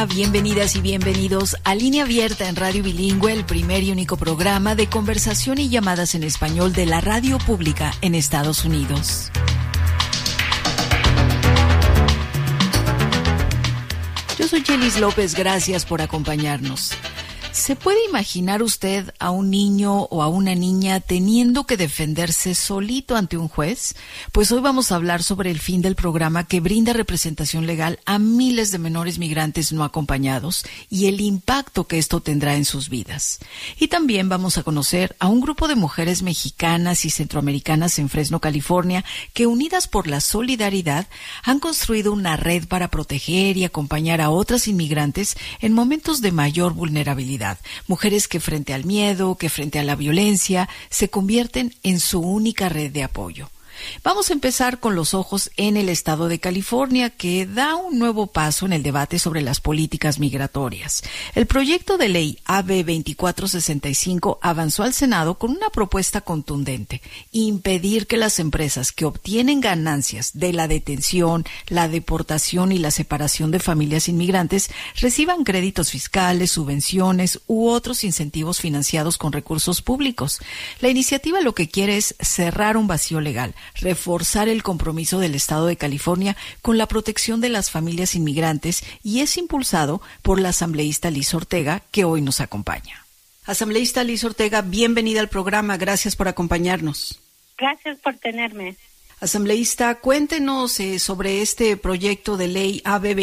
Bienvenidas y bienvenidos a Línea Abierta en Radio Bilingüe, el primer y único programa de conversación y llamadas en español de la radio pública en Estados Unidos. Yo soy Chelis López, gracias por acompañarnos. ¿Se puede imaginar usted a un niño o a una niña teniendo que defenderse solito ante un juez? Pues hoy vamos a hablar sobre el fin del programa que brinda representación legal a miles de menores migrantes no acompañados y el impacto que esto tendrá en sus vidas. Y también vamos a conocer a un grupo de mujeres mexicanas y centroamericanas en Fresno, California, que unidas por la solidaridad han construido una red para proteger y acompañar a otras inmigrantes en momentos de mayor vulnerabilidad. Mujeres que frente al miedo, que frente a la violencia, se convierten en su única red de apoyo. Vamos a empezar con los ojos en el estado de California, que da un nuevo paso en el debate sobre las políticas migratorias. El proyecto de ley AB 2465 avanzó al Senado con una propuesta contundente: impedir que las empresas que obtienen ganancias de la detención, la deportación y la separación de familias inmigrantes reciban créditos fiscales, subvenciones u otros incentivos financiados con recursos públicos. La iniciativa lo que quiere es cerrar un vacío legal, reforzar el compromiso del Estado de California con la protección de las familias inmigrantes, y es impulsado por la asambleísta Liz Ortega, que hoy nos acompaña. Asambleísta Liz Ortega, bienvenida al programa, gracias por acompañarnos. Gracias por tenerme. Asambleísta, cuéntenos sobre este proyecto de ley AB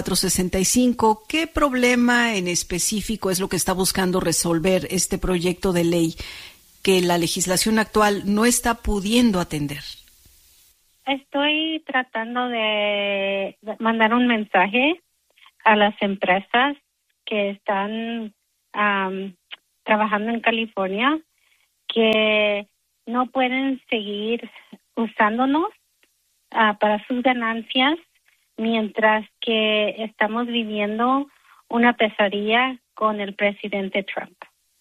2465. ¿Qué problema en específico es lo que está buscando resolver este proyecto de ley que la legislación actual no está pudiendo atender? Estoy tratando de mandar un mensaje a las empresas que están trabajando en California, que no pueden seguir usándonos para sus ganancias mientras que estamos viviendo una pesadilla con el presidente Trump.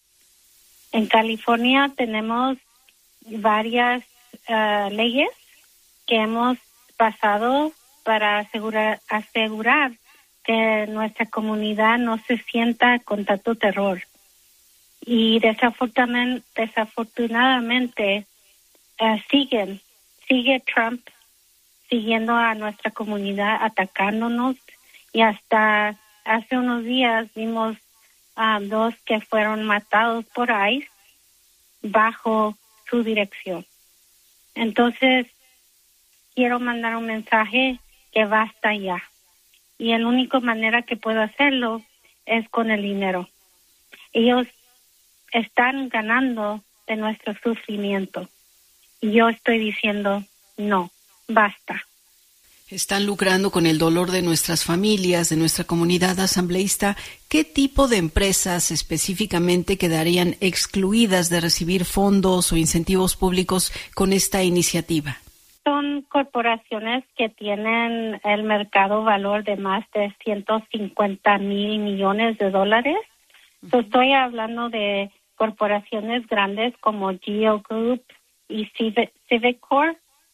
En California tenemos varias leyes que hemos pasado para asegurar que nuestra comunidad no se sienta con tanto terror. Y desafortunadamente sigue Trump siguiendo a nuestra comunidad, atacándonos, y hasta hace unos días vimos dos que fueron matados por ICE bajo su dirección. Entonces, quiero mandar un mensaje que basta ya. Y la única manera que puedo hacerlo es con el dinero. Ellos están ganando de nuestro sufrimiento. Y yo estoy diciendo, no, basta. Están lucrando con el dolor de nuestras familias, de nuestra comunidad. Asambleísta, ¿qué tipo de empresas específicamente quedarían excluidas de recibir fondos o incentivos públicos con esta iniciativa? Son corporaciones que tienen el mercado valor de más de 150 mil millones de dólares. Uh-huh. Estoy hablando de corporaciones grandes como Geo Group y Civic Corp,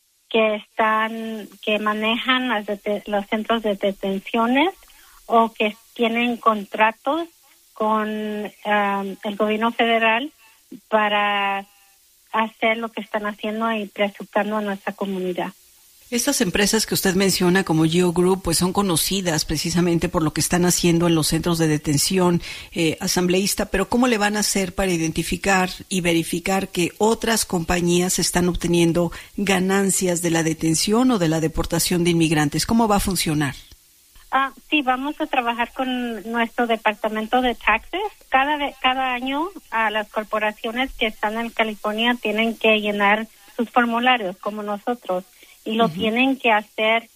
que manejan los centros de detenciones o que tienen contratos con el gobierno federal para hacer lo que están haciendo y presupuestando a nuestra comunidad. Estas empresas que usted menciona como Geo Group, pues son conocidas precisamente por lo que están haciendo en los centros de detención, asambleísta, pero ¿cómo le van a hacer para identificar y verificar que otras compañías están obteniendo ganancias de la detención o de la deportación de inmigrantes? ¿Cómo va a funcionar? Sí, vamos a trabajar con nuestro departamento de taxes. Cada año las corporaciones que están en California tienen que llenar sus formularios como nosotros. Y lo tienen que hacer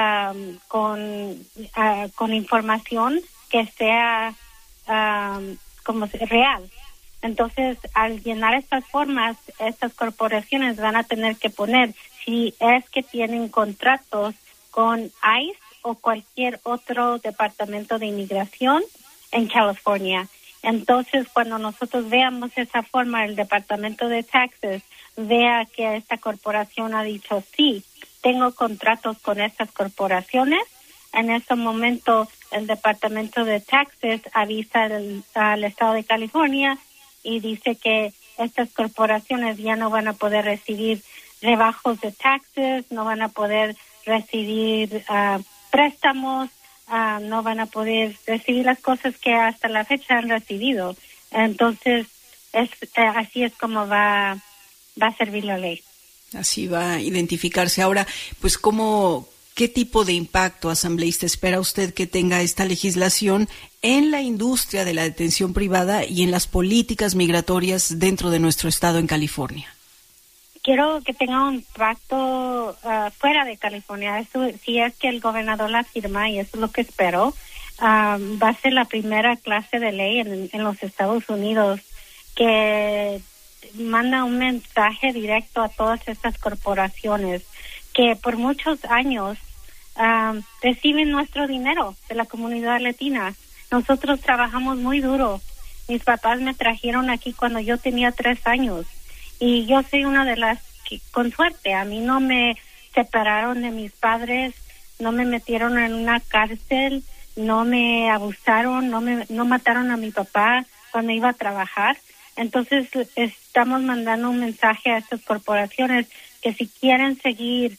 con información que sea como real. Entonces, al llenar estas formas, estas corporaciones van a tener que poner si es que tienen contratos con ICE o cualquier otro departamento de inmigración en California. Entonces, cuando nosotros veamos esa forma, el departamento de taxes vea que esta corporación ha dicho sí, tengo contratos con estas corporaciones, en ese momento el Departamento de Taxes avisa al Estado de California y dice que estas corporaciones ya no van a poder recibir rebajos de taxes, no van a poder recibir préstamos, no van a poder recibir las cosas que hasta la fecha han recibido. Entonces, así es como va a servir la ley. Así va a identificarse. Ahora, pues, ¿qué tipo de impacto, asambleísta, espera usted que tenga esta legislación en la industria de la detención privada y en las políticas migratorias dentro de nuestro estado en California? Quiero que tenga un impacto fuera de California. Eso, si es que el gobernador la firma, y eso es lo que espero, va a ser la primera clase de ley en los Estados Unidos que manda un mensaje directo a todas estas corporaciones que por muchos años reciben nuestro dinero de la comunidad latina. Nosotros trabajamos muy duro. Mis papás me trajeron aquí cuando yo tenía 3 años. Y yo soy una de las que, con suerte, a mí no me separaron de mis padres, no me metieron en una cárcel, no me abusaron, no mataron a mi papá cuando iba a trabajar. Entonces, estamos mandando un mensaje a estas corporaciones que si quieren seguir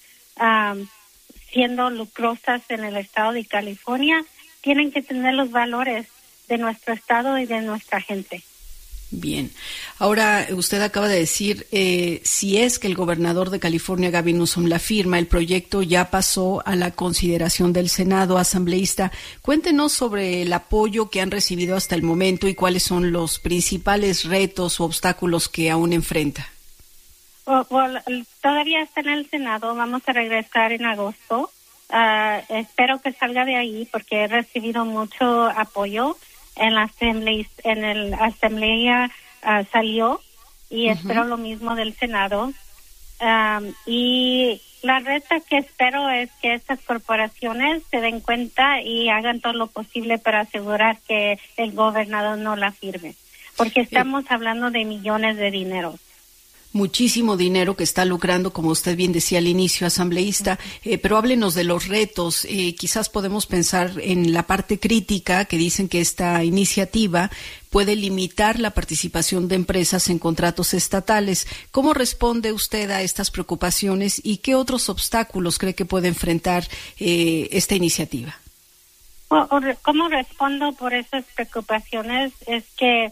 siendo lucrosas en el estado de California, tienen que tener los valores de nuestro estado y de nuestra gente. Bien. Ahora, usted acaba de decir, si es que el gobernador de California, Gavin Newsom, la firma, el proyecto ya pasó a la consideración del Senado. Asambleísta, cuéntenos sobre el apoyo que han recibido hasta el momento y cuáles son los principales retos o obstáculos que aún enfrenta. Todavía está en el Senado, vamos a regresar en agosto. Espero que salga de ahí porque he recibido mucho apoyo. En la asamblea salió y espero lo mismo del Senado. Y la reta que espero es que estas corporaciones se den cuenta y hagan todo lo posible para asegurar que el gobernador no la firme, porque estamos hablando de millones de dinero. Muchísimo dinero que está lucrando, como usted bien decía al inicio, asambleísta, pero háblenos de los retos. Quizás podemos pensar en la parte crítica, que dicen que esta iniciativa puede limitar la participación de empresas en contratos estatales. ¿Cómo responde usted a estas preocupaciones y qué otros obstáculos cree que puede enfrentar esta iniciativa? ¿Cómo respondo por esas preocupaciones? Es que,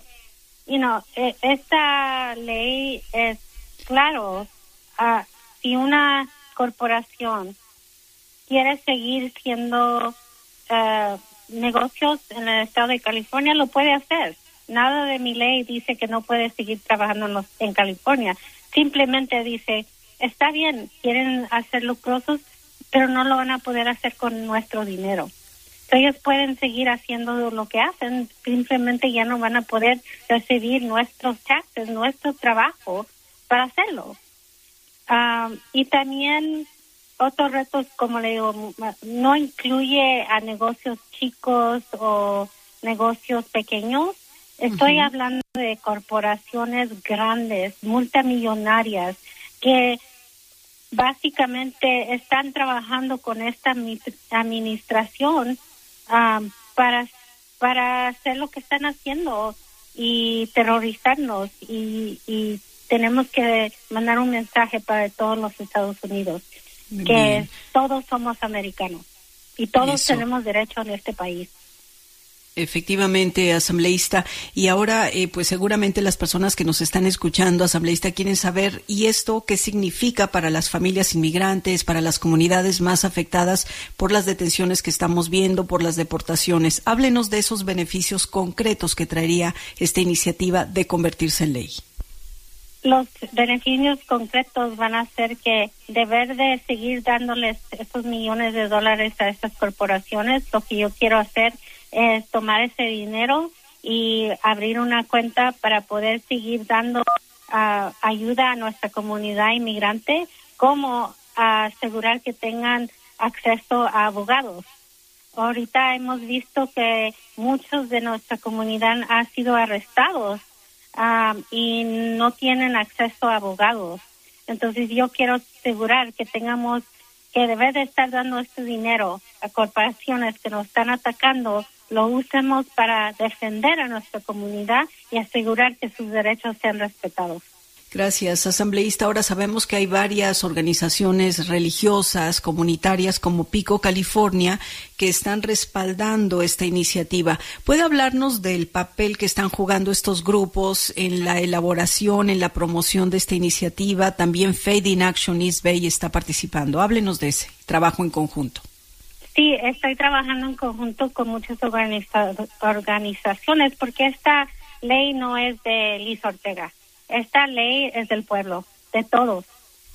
esta ley es claro, si una corporación quiere seguir siendo negocios en el estado de California, lo puede hacer. Nada de mi ley dice que no puede seguir trabajando en California. Simplemente dice, está bien, quieren hacer lucrosos, pero no lo van a poder hacer con nuestro dinero. Ellos pueden seguir haciendo lo que hacen, simplemente ya no van a poder recibir nuestros taxes, nuestro trabajo para hacerlo. Y también otros retos, como le digo, no incluye a negocios chicos o negocios pequeños. Estoy hablando de corporaciones grandes, multimillonarias, que básicamente están trabajando con esta administración para hacer lo que están haciendo y terrorizarnos y tenemos que mandar un mensaje para todos los Estados Unidos, que todos somos americanos y todos tenemos derecho en este país. Efectivamente, asambleísta. Y ahora, pues seguramente las personas que nos están escuchando, asambleísta, quieren saber, ¿y esto qué significa para las familias inmigrantes, para las comunidades más afectadas por las detenciones que estamos viendo, por las deportaciones? Háblenos de esos beneficios concretos que traería esta iniciativa de convertirse en ley. Los beneficios concretos van a ser que deber de seguir dándoles esos millones de dólares a estas corporaciones, lo que yo quiero hacer es tomar ese dinero y abrir una cuenta para poder seguir dando ayuda a nuestra comunidad inmigrante, como asegurar que tengan acceso a abogados. Ahorita hemos visto que muchos de nuestra comunidad han sido arrestados y no tienen acceso a abogados. Entonces yo quiero asegurar que tengamos que debe de estar dando este dinero a corporaciones que nos están atacando, lo usemos para defender a nuestra comunidad y asegurar que sus derechos sean respetados. Gracias, asambleísta. Ahora sabemos que hay varias organizaciones religiosas, comunitarias como Pico, California, que están respaldando esta iniciativa. ¿Puede hablarnos del papel que están jugando estos grupos en la elaboración, en la promoción de esta iniciativa? También Faith in Action East Bay está participando. Háblenos de ese trabajo en conjunto. Sí, estoy trabajando en conjunto con muchas organizaciones porque esta ley no es de Liz Ortega. Esta ley es del pueblo, de todos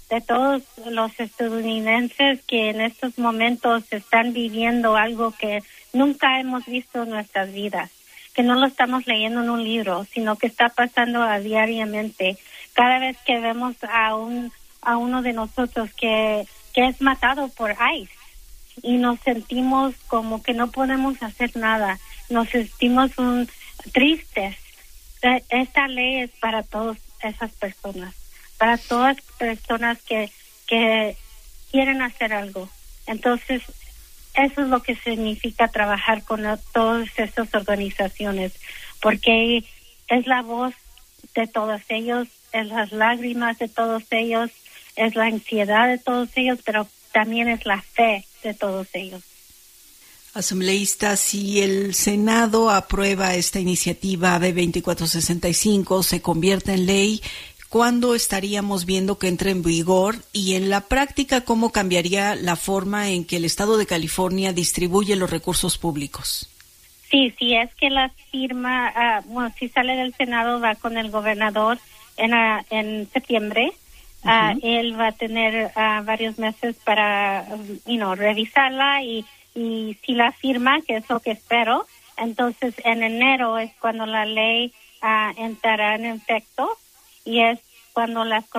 los estadounidenses que en estos momentos están viviendo algo que nunca hemos visto en nuestras vidas, que no lo estamos leyendo en un libro, sino que está pasando diariamente. Cada vez que vemos a uno de nosotros que es matado por ICE y nos sentimos como que no podemos hacer nada, nos sentimos tristes. Esta ley es para todas esas personas, para todas personas que quieren hacer algo. Entonces, eso es lo que significa trabajar con todas estas organizaciones, porque es la voz de todos ellos, es las lágrimas de todos ellos, es la ansiedad de todos ellos, pero también es la fe de todos ellos. Asambleísta, si el Senado aprueba esta iniciativa AB 2465, se convierte en ley, ¿cuándo estaríamos viendo que entre en vigor? Y en la práctica, ¿cómo cambiaría la forma en que el Estado de California distribuye los recursos públicos? Sí, es que la firma, si sale del Senado, va con el gobernador en septiembre. Él va a tener varios meses para, revisarla y si la firma, que es lo que espero, entonces en enero es cuando la ley entrará en efecto y es cuando las